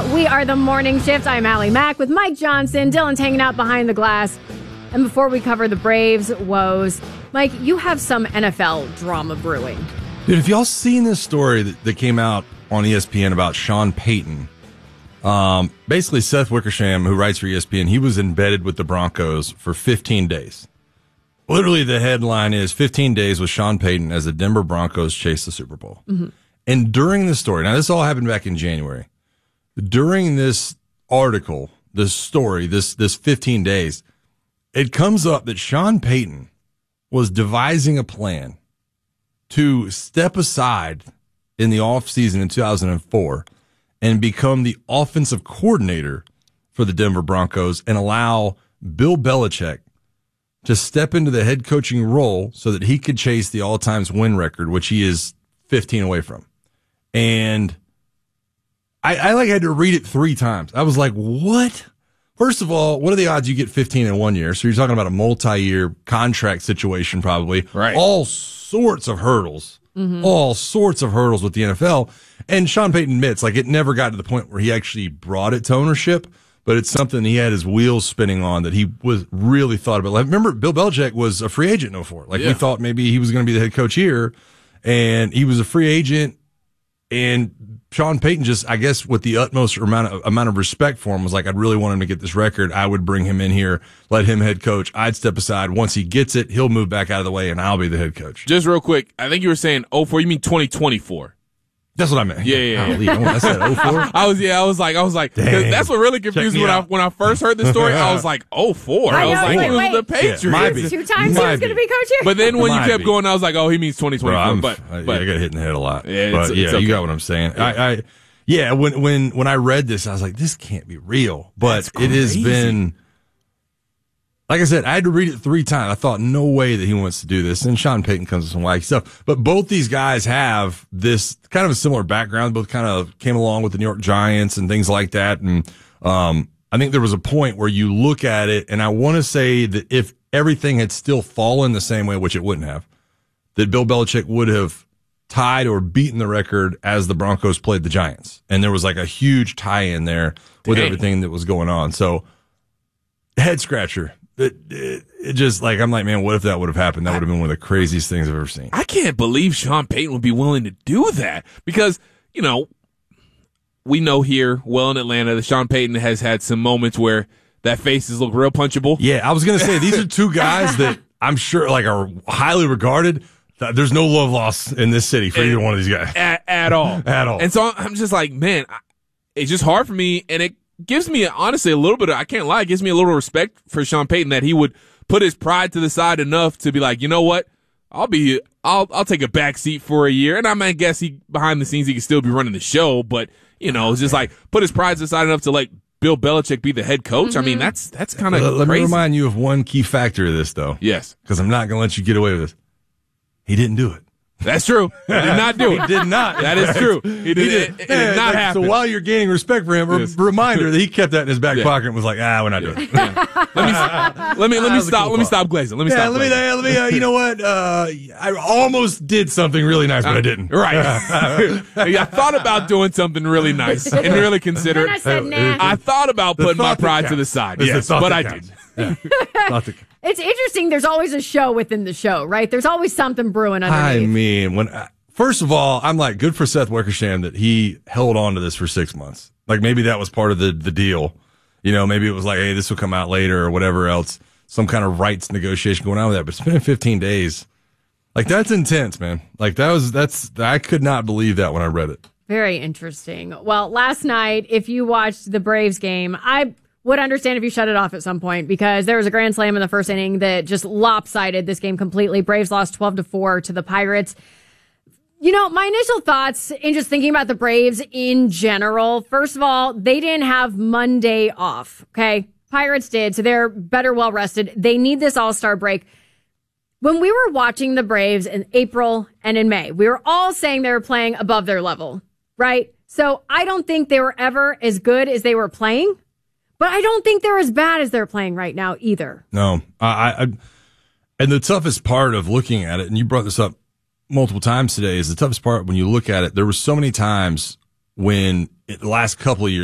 We are the Morning Shift. I'm Allie Mack with Mike Johnson. Dylan's hanging out behind the glass. And before we cover the Braves' woes, Mike, you have some NFL drama brewing. Dude, have y'all seen this story that came out on ESPN about Sean Payton? Basically, Seth Wickersham, who writes for ESPN, he was embedded with the Broncos for 15 days. Literally, the headline is 15 days with Sean Payton as the Denver Broncos chase the Super Bowl. Mm-hmm. And during the story, now this all happened back in January. During this article, this story, this 15 days, it comes up that Sean Payton was devising a plan to step aside in the offseason in 2004 and become the offensive coordinator for the Denver Broncos and allow Bill Belichick to step into the head coaching role so that he could chase the all-time win record, which he is 15 away from. And I had to read it 3 times. I was like, what? First of all, what are the odds you get 15 in 1 year? So you're talking about a multi-year contract situation probably. Right. All sorts of hurdles. Mm-hmm. All sorts of hurdles with the NFL. And Sean Payton admits, like, it never got to the point where he actually brought it to ownership, but it's something he had his wheels spinning on that he was really thought about. Like, remember, Bill Belichick was a free agent in 04. Like, we thought maybe he was going to be the head coach here, and he was a free agent, and Sean Payton just, I guess, with the utmost amount of respect for him, was like, I'd really want him to get this record. I would bring him in here, let him head coach. I'd step aside. Once he gets it, he'll move back out of the way, and I'll be the head coach. Just real quick, I think you were saying 04. You mean 2024? That's what I meant. Yeah. I said 04. I was like, Dang. that's what really confused me when I first heard the story. I was like, 04. I was like, he was the Patriots. Yeah, 2 times he was going to be coach here. But then when you kept going, I was like, oh, he means 2024. Bro, I got hit in the head a lot. Yeah, it's okay. You got what I'm saying. Yeah. When I read this, I was like, this can't be real. But it has been, like I said, I had to read it 3 times. I thought, no way that he wants to do this. And Sean Payton comes with some wacky stuff. But both these guys have this kind of a similar background. Both kind of came along with the New York Giants and things like that. And I think there was a point where you look at it, and I want to say that if everything had still fallen the same way, which it wouldn't have, that Bill Belichick would have tied or beaten the record as the Broncos played the Giants. And there was like a huge tie-in there with everything that was going on. So, head scratcher. It just, like, I'm like, man, what if that would have happened? That would have been one of the craziest things I've ever seen. I can't believe Sean Payton would be willing to do that because, we know here, well, in Atlanta, that Sean Payton has had some moments where that faces look real punchable. Yeah, I was going to say, these are 2 guys that I'm sure, like, are highly regarded. There's no love lost in this city for either one of these guys. At all. At all. And so I'm just like, man, it's just hard for me, and it gives me, honestly, a little bit of, I can't lie, it gives me a little respect for Sean Payton that he would put his pride to the side enough to be like, you know what, I'll take a back seat for a year. And I guess behind the scenes, he could still be running the show, but, it's just like put his pride to the side enough to let Bill Belichick be the head coach. Mm-hmm. I mean, that's kind of crazy. Let me remind you of one key factor of this, though. Yes. Because I'm not going to let you get away with this. He didn't do it. That's true. He did not do it. He did not. That is true. It did not happen. So while you're gaining respect for him, reminder that he kept that in his back pocket and was like, we're not doing it. Let me stop glazing. Let me you know what? I almost did something really nice, but I didn't. Right. I thought about doing something really nice and really considerate. I said, nah. I thought about putting my pride to the side. Yes, but I didn't. It's interesting. There's always a show within the show, right? There's always something brewing underneath. I mean, first of all, I'm like, good for Seth Wickersham that he held on to this for 6 months. Like, maybe that was part of the deal. Maybe it was like, hey, this will come out later or whatever else. Some kind of rights negotiation going on with that. But it's been 15 days. Like, that's intense, man. Like, I could not believe that when I read it. Very interesting. Well, last night, if you watched the Braves game, I would understand if you shut it off at some point because there was a grand slam in the first inning that just lopsided this game completely. Braves lost 12-4 to the Pirates. My initial thoughts in just thinking about the Braves in general, first of all, they didn't have Monday off, okay? Pirates did, so they're better well rested. They need this all-star break. When we were watching the Braves in April and in May, we were all saying they were playing above their level, right? So I don't think they were ever as good as they were playing. But I don't think they're as bad as they're playing right now either. No. And the toughest part of looking at it, and you brought this up multiple times today, is the toughest part when you look at it. There were so many times when the last couple of years,